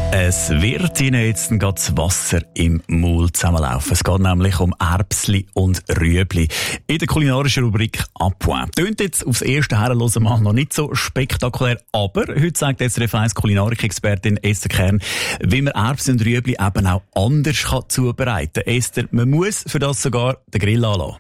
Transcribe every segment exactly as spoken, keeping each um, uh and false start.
Es wird Ihnen jetzt gerade das Wasser im Maul zusammenlaufen. Es geht nämlich um Erbsli und Rüebli. In der kulinarischen Rubrik «Appoint». Tönt jetzt aufs erste Herrenhören mal noch nicht so spektakulär, aber heute sagt S R F eins Kulinarik-Expertin Esther Kern, wie man Erbsli und Rüebli eben auch anders kann zubereiten kann. Esther, man muss für das sogar den Grill anlassen.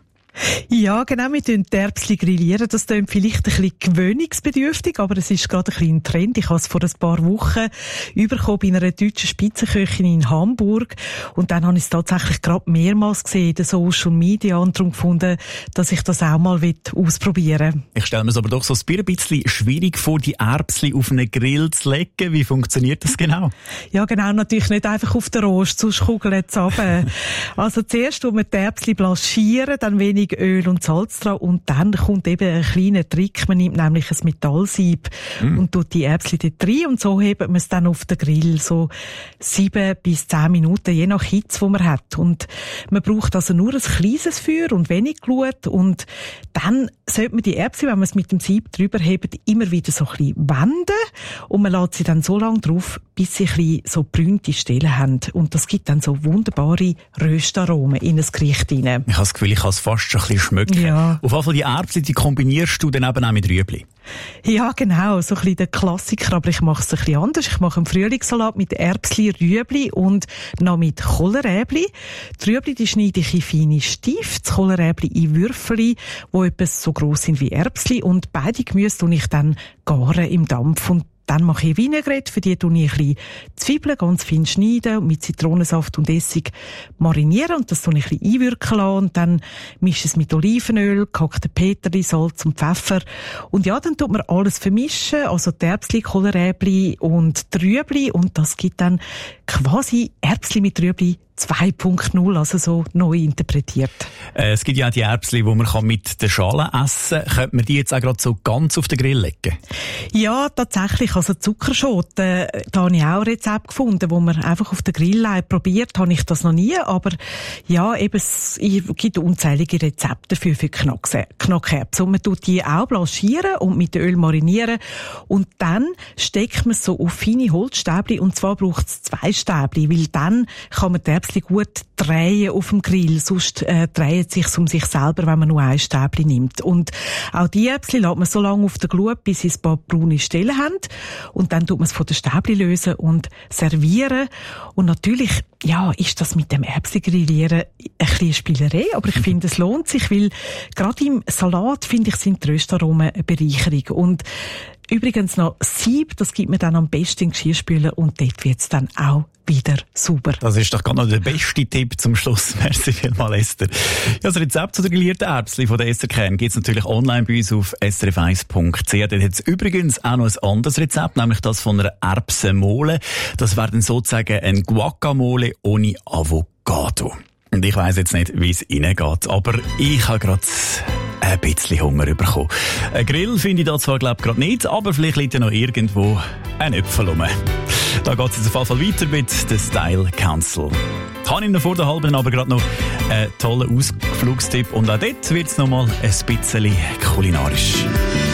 Ja, genau, wir tun die Erbsli grillieren. Das klingt vielleicht ein bisschen gewöhnungsbedürftig, aber es ist gerade ein bisschen ein Trend. Ich habe es vor ein paar Wochen überkommen bei einer deutschen Spitzenköchin in Hamburg. Und dann habe ich es tatsächlich gerade mehrmals gesehen in den Social Media und darum gefunden, dass ich das auch mal ausprobieren will. Ich stelle mir es aber doch so ein bisschen schwierig vor, die Erbsli auf einen Grill zu legen. Wie funktioniert das genau? Ja, genau, natürlich nicht einfach auf den Rost, sonst kugelt es runter. Also zuerst, wo wir die Erbsli blanchieren, dann wenig Öl und Salz dran und dann kommt eben ein kleiner Trick. Man nimmt nämlich ein Metallsieb mm. und tut die Erbsli dort rein und so hebt man es dann auf den Grill. So sieben bis zehn Minuten, je nach Hitze, die man hat. Und man braucht also nur ein kleines Feuer und wenig Glut und dann sollte man die Erbsli, wenn man es mit dem Sieb drüber hebt, immer wieder so ein bisschen wenden und man lässt sie dann so lange drauf, bis sie ein bisschen so brünte Stellen haben. Und das gibt dann so wunderbare Röstaromen in ein Gericht rein. Ich habe das Gefühl, ich kann es fast schon ein bisschen schmecken. Ja. Auf jeden Fall die Erbsli, die kombinierst du dann eben auch mit Rüebli? Ja, genau. So ein bisschen der Klassiker, aber ich mache es ein bisschen anders. Ich mache einen Frühlingssalat mit Erbsli, Rüebli und noch mit Kohlrabi. Die Rüebli, die schneide ich in feine Stifte, das Kohlrabi in Würfel, die etwas so gross sind wie Erbsli und beide Gemüse tue ich dann garen im Dampf und dann mache ich Vinaigrette, für die tue ich ein bisschen Zwiebeln ganz fein schneiden und mit Zitronensaft und Essig marinieren und das tue ich ein bisschen einwirken lassen und dann mische es mit Olivenöl, gehackten Peterli, Salz und Pfeffer und ja, dann tut man alles vermischen, also die Erbsli, Kohlrabi und die Rüebli und das gibt dann quasi Erbsli mit Rüebli zwei Punkt null, also so neu interpretiert. Äh, es gibt ja auch die Erbsli, die man mit der Schale essen kann. Könnte man die jetzt auch gerade so ganz auf den Grill legen? Ja, tatsächlich. Also Zuckerschoten, da habe ich auch ein Rezept gefunden, wo man einfach auf den Grill legt. Probiert habe ich das noch nie, aber ja, eben, es gibt unzählige Rezepte dafür für Knackerbsen. Und man tut die auch blanchieren und mit Öl marinieren und dann steckt man so auf feine Holzstäbli und zwar braucht es zwei Stäbli, weil dann kann man die Erbsen gut drehen auf dem Grill, sonst äh, dreht es sich um sich selber, wenn man nur ein Stäbli nimmt. Und auch die Erbsli lässt man so lange auf der Glut, bis sie ein paar braune Stellen haben. Und dann tut man es von den Stäbli lösen und servieren. Und natürlich, ja, ist das mit dem Erbsli-Grillieren ein bisschen Spielerei, aber ich finde, es lohnt sich, weil gerade im Salat, finde ich, sind die Röstaromen eine Bereicherung. Und übrigens noch Sieb, das gibt man dann am besten in Geschirrspüler und dort wird es dann auch wieder sauber. Das ist doch gerade noch der beste Tipp zum Schluss. Merci vielmals, Esther. Ja, das Rezept zu der grillierten Erbsli von der Esther Kern gibt es natürlich online bei uns auf s r f eins punkt c h. Dort hat es übrigens auch noch ein anderes Rezept, nämlich das von einer Erbsenmole. Das wäre dann sozusagen ein Guacamole ohne Avocado. Und ich weiss jetzt nicht, wie es Ihnen geht, aber ich habe gerade ein bisschen Hunger bekommen. Ein Grill finde ich da zwar, glaube ich, gerade nicht, aber vielleicht liegt ja noch irgendwo ein Äpfel rum. Da geht es jetzt auf jeden Fall weiter mit The Style Council. Ich habe Ihnen vor der halben aber gerade noch einen tollen Ausflugstipp und auch dort wird es noch mal ein bisschen kulinarisch.